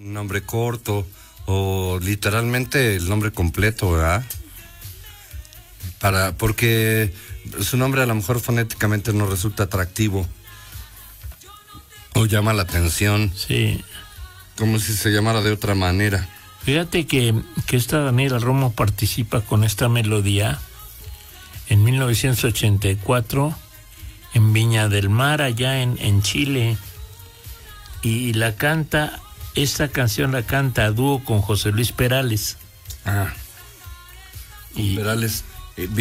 un nombre corto o literalmente el nombre completo, ¿verdad? Porque su nombre a lo mejor fonéticamente no resulta atractivo o llama la atención. Sí. Como si se llamara de otra manera. Fíjate que esta Daniela Romo participa con esta melodía en 1984 en Viña del Mar, allá en Chile, y esta canción la canta a dúo con José Luis Perales. Y Perales.